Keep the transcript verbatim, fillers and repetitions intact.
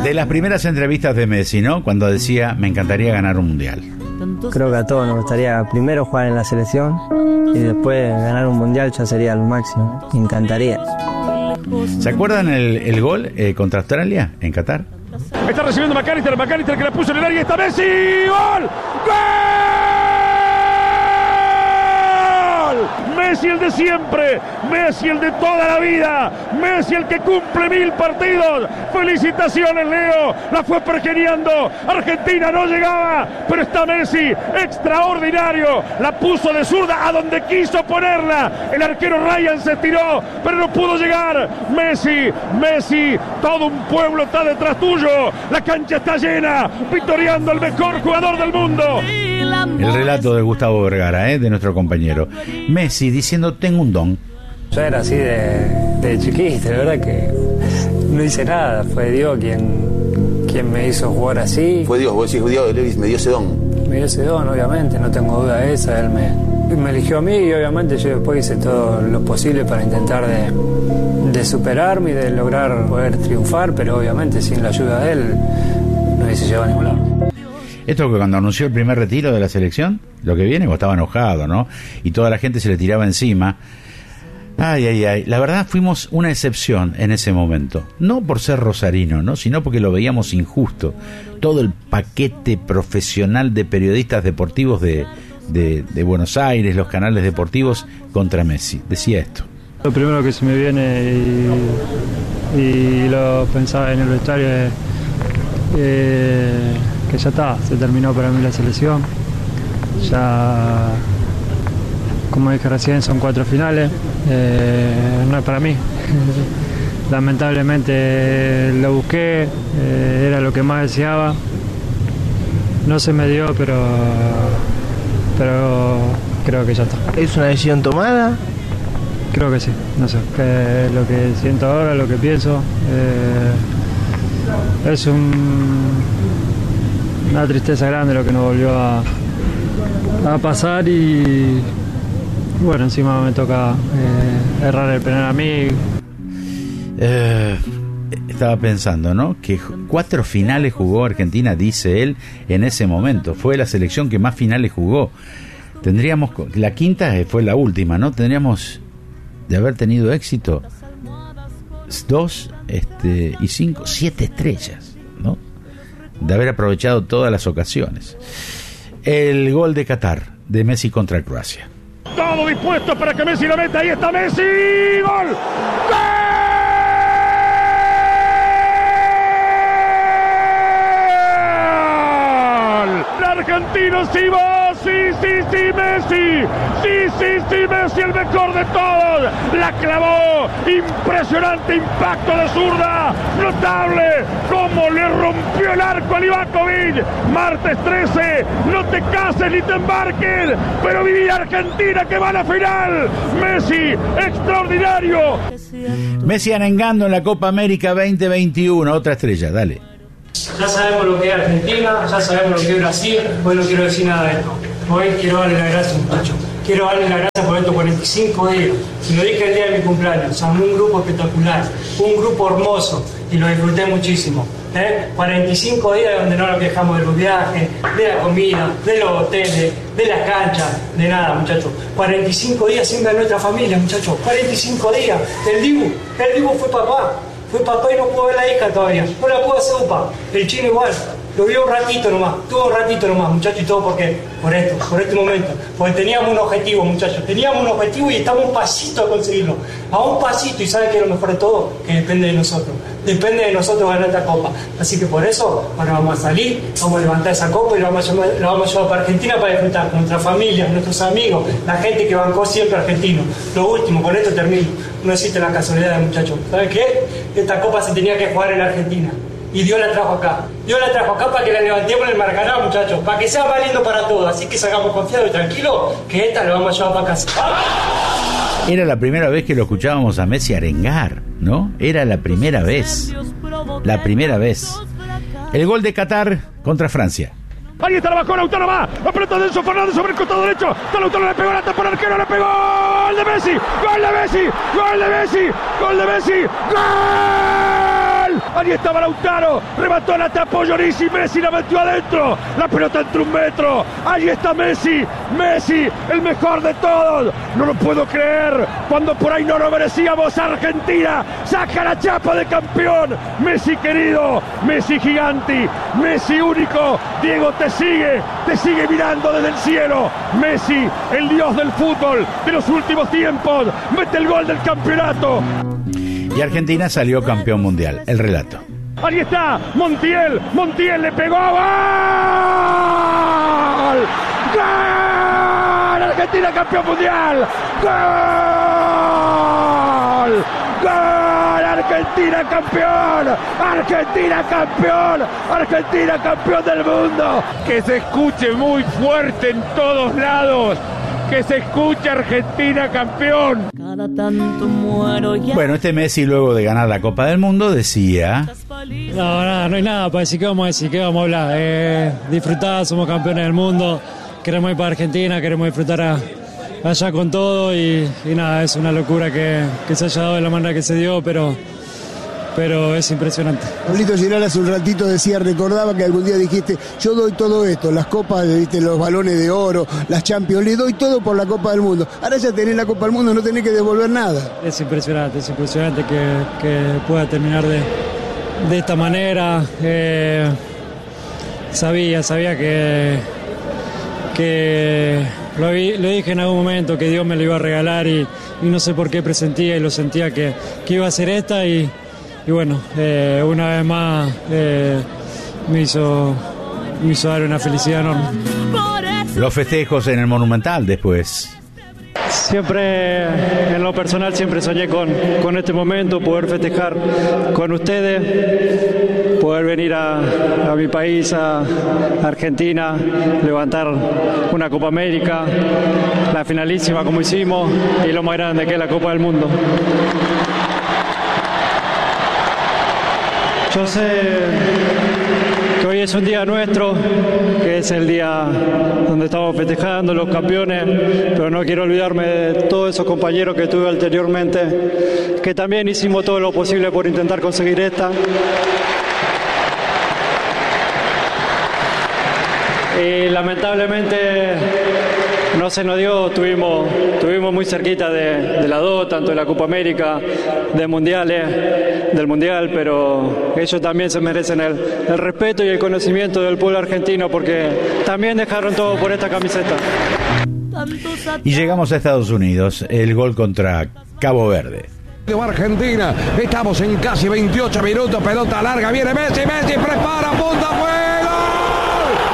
De las primeras entrevistas de Messi, ¿no? Cuando decía, me encantaría ganar un mundial. Creo que a todos nos gustaría primero jugar en la selección y después ganar un mundial ya sería lo máximo. Me encantaría. ¿Se acuerdan el, el gol eh, contra Australia en Qatar? Está recibiendo McAllister, McAllister que la puso en el área y está Messi. ¡Gol! ¡Gol! Messi el de siempre, Messi el de toda la vida, Messi el que cumple mil partidos. Felicitaciones, Leo, la fue pergeniando. Argentina no llegaba, pero está Messi, extraordinario. La puso de zurda a donde quiso ponerla. El arquero Ryan se estiró, pero no pudo llegar. Messi, Messi, todo un pueblo está detrás tuyo. La cancha está llena, victoriando al mejor jugador del mundo. El relato de Gustavo Vergara, ¿eh? De nuestro compañero. Messi diciendo, tengo un don. Yo era así de, de chiquito, la verdad que no hice nada. Fue Dios quien, quien me hizo jugar así. Fue Dios, vos decís, Dios me dio ese don. Me dio ese don, obviamente, no tengo duda de esa. Él me, me eligió a mí y obviamente yo después hice todo lo posible para intentar de, de superarme y de lograr poder triunfar, pero obviamente sin la ayuda de él no hubiese llegado a ningún lado. Esto que cuando anunció el primer retiro de la selección, lo que viene, estaba enojado, ¿no? Y toda la gente se le tiraba encima. Ay, ay, ay. La verdad fuimos una excepción en ese momento. No por ser rosarino, ¿no? Sino porque lo veíamos injusto. Todo el paquete profesional de periodistas deportivos de, de, de Buenos Aires, los canales deportivos, contra Messi. Decía esto. Lo primero que se me viene y, y lo pensaba en el vestuario es... Eh, que ya está, se terminó para mí la selección. Ya, como dije recién, son cuatro finales, eh, no es para mí. Lamentablemente lo busqué, eh, era lo que más deseaba. No se me dio, pero, pero creo que ya está. ¿Es una decisión tomada? Creo que sí, no sé, que lo que siento ahora, lo que pienso. Eh, es un... una tristeza grande lo que nos volvió a, a pasar y bueno, encima me toca eh, errar el penal a mí. Eh, estaba pensando, ¿no? Que cuatro finales jugó Argentina, dice él, en ese momento. Fue la selección que más finales jugó. Tendríamos, la quinta fue la última, ¿no? Tendríamos de haber tenido éxito dos este, y cinco, siete estrellas, ¿no? De haber aprovechado todas las ocasiones. El gol de Qatar, de Messi contra Croacia. Todo dispuesto para que Messi la meta. Ahí está Messi. ¡Gol! ¡Gol! Argentino, sí, vos, sí, sí, sí, Messi, sí, sí, sí, Messi, el mejor de todos, la clavó, impresionante impacto de zurda, notable, cómo le rompió el arco a Livakovic. Martes trece, no te cases ni te embarques, pero viví Argentina que va a la final. Messi, extraordinario. Messi arengando en la Copa América veinte veintiuno, otra estrella, dale. Ya sabemos lo que es Argentina, ya sabemos lo que es Brasil, hoy no quiero decir nada de esto. Hoy quiero darle las gracias, muchachos. Quiero darle las gracias por estos cuarenta y cinco días. Y lo dije el día de mi cumpleaños, armé un grupo espectacular, un grupo hermoso y lo disfruté muchísimo. ¿Eh? cuarenta y cinco días donde no nos quejamos de los viajes, de la comida, de los hoteles, de las canchas, de nada, muchachos. cuarenta y cinco días sin ver a nuestra familia, muchachos. cuarenta y cinco días. El Dibu, el Dibu fue papá. Fue papá y no pudo ver la hija todavía. No la pudo hacer upa. El chino igual. Lo vio un ratito nomás. Tuvo un ratito nomás, muchachos. Y todo porque, por esto, por este momento. Porque teníamos un objetivo, muchachos. Teníamos un objetivo y estamos a un pasito a conseguirlo. A un pasito. Y ¿saben qué es lo mejor de todo? Que depende de nosotros. Depende de nosotros ganar esta copa. Así que por eso, ahora vamos a salir, vamos a levantar esa copa y la vamos a llevar, la vamos a llevar para Argentina para disfrutar con nuestra familia, nuestros amigos, la gente que bancó siempre argentino. Lo último, con esto termino. No existe la casualidad, muchachos. ¿Saben qué? Esta copa se tenía que jugar en Argentina. Y Dios la trajo acá. Dios la trajo acá para que la levantemos en el Maracaná, muchachos. Para que sea más lindo para todos. Así que salgamos confiados y tranquilos que esta la vamos a llevar para casa. Era la primera vez que lo escuchábamos a Messi arengar, ¿no? Era la primera vez. La primera vez. El gol de Qatar contra Francia. Ahí está la bajó Lautaro, va. La pelota de Enzo Fernández sobre el costado derecho. Lautaro le pegó la tapa al arquero, le pegó. ¡Gol de Messi! ¡Gol de Messi! ¡Gol de Messi! ¡Gol de Messi! ¡Gol! gol. Allí estaba Lautaro, remató la tapó Lloris y Messi la metió adentro. La pelota entre un metro. Allí está Messi, Messi, el mejor de todos. No lo puedo creer, cuando por ahí no lo merecíamos. Argentina saca la chapa de campeón. Messi querido, Messi gigante, Messi único. Diego te sigue, te sigue mirando desde el cielo. Messi, el dios del fútbol de los últimos tiempos, mete el gol del campeonato. Y Argentina salió campeón mundial. El relato. Ahí está, Montiel, Montiel le pegó. ¡Gol! ¡Gol! Argentina campeón mundial. ¡Gol! ¡Gol! Argentina campeón. Argentina campeón. Argentina campeón del mundo. Que se escuche muy fuerte en todos lados. Que se escuche Argentina campeón. Cada tanto muero ya. Bueno, este Messi, luego de ganar la Copa del Mundo, decía: No, nada, no hay nada para decir. ¿Qué vamos a decir? ¿Qué vamos a hablar? Eh, disfrutar, somos campeones del mundo. Queremos ir para Argentina, queremos disfrutar a, allá con todo. Y, y nada, es una locura que, que se haya dado de la manera que se dio, pero... pero es impresionante. Pablito Giral hace un ratito decía, recordaba que algún día dijiste, yo doy todo esto, las copas, viste, los balones de oro, las Champions, le doy todo por la Copa del Mundo. Ahora ya tenés la Copa del Mundo, no tenés que devolver nada. Es impresionante, es impresionante que, que pueda terminar de, de esta manera. Eh, sabía, sabía que, que lo, vi, lo dije en algún momento, que Dios me lo iba a regalar y, y no sé por qué presentía y lo sentía que, que iba a ser esta y Y bueno, eh, una vez más eh, me, hizo, me hizo dar una felicidad enorme. Los festejos en el Monumental después. Siempre, en lo personal, siempre soñé con, con este momento, poder festejar con ustedes, poder venir a, a mi país, a Argentina, levantar una Copa América, la finalísima como hicimos y lo más grande que es la Copa del Mundo. Yo sé que hoy es un día nuestro, que es el día donde estamos festejando los campeones, pero no quiero olvidarme de todos esos compañeros que tuve anteriormente, que también hicimos todo lo posible por intentar conseguir esta. Y lamentablemente no se nos dio, tuvimos, tuvimos muy cerquita de, de las dos, tanto de la Copa América, de mundiales, del Mundial, pero ellos también se merecen el, el respeto y el conocimiento del pueblo argentino porque también dejaron todo por esta camiseta. Y llegamos a Estados Unidos, el gol contra Cabo Verde. Argentina, estamos en casi veintiocho minutos, pelota larga, viene Messi, Messi prepara.